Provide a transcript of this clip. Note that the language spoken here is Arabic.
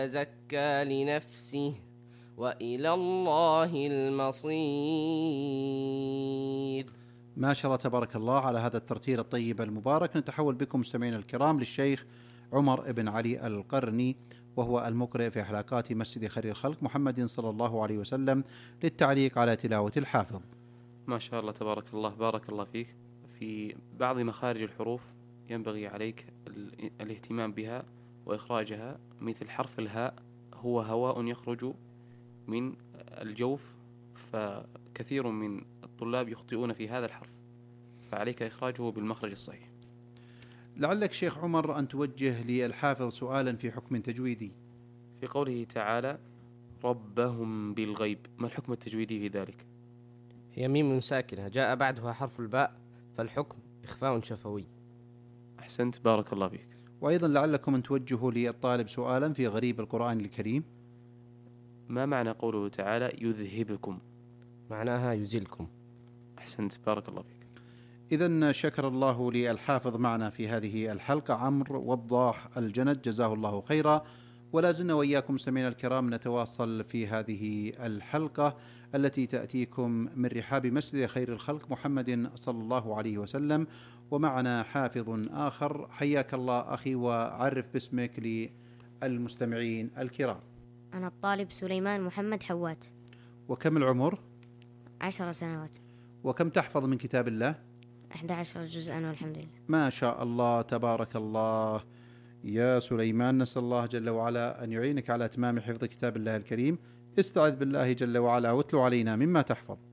زكى لنفسه وإلى الله المصير. ما شاء الله تبارك الله على هذا الترتيل الطيب المبارك. نتحول بكم مستمعينا الكرام للشيخ عمر بن علي القرني، وهو المقرئ في حلقات مسجد خير الخلق محمد صلى الله عليه وسلم، للتعليق على تلاوة الحافظ. ما شاء الله تبارك الله، بارك الله فيك. في بعض مخارج الحروف ينبغي عليك الاهتمام بها وإخراجها، مثل حرف الهاء هو هواء يخرج من الجوف، فكثير من الطلاب يخطئون في هذا الحرف، فعليك إخراجه بالمخرج الصحيح. لعلك شيخ عمر أن توجه للحافظ سؤالا في حكم تجويدي. في قوله تعالى ربهم بالغيب، ما الحكم التجويدي في ذلك؟ هي ميم ساكنة جاء بعدها حرف الباء، فالحكم إخفاء شفوي. أحسنت، بارك الله فيك. وأيضا لعلكم أن توجهوا للطالب سؤالا في غريب القرآن الكريم. ما معنى قوله تعالى يذهبكم؟ معناها يزلكم. أحسنت، بارك الله فيك. إذن شكر الله للحافظ معنا في هذه الحلقة عمرو وضاح الجند، جزاه الله خيرا. ولا زلنا وإياكم مستمعينا الكرام نتواصل في هذه الحلقة التي تأتيكم من رحاب مسجد خير الخلق محمد صلى الله عليه وسلم، ومعنا حافظ آخر. حياك الله أخي، وعرف باسمك للمستمعين الكرام. أنا الطالب سليمان محمد حوات. وكم العمر؟ 10 سنوات. وكم تحفظ من كتاب الله؟ 11 جزءا والحمد لله. ما شاء الله تبارك الله. يا سليمان، نسأل الله جل وعلا أن يعينك على إتمام حفظ كتاب الله الكريم. استعذ بالله جل وعلا واتلو علينا مما تحفظ.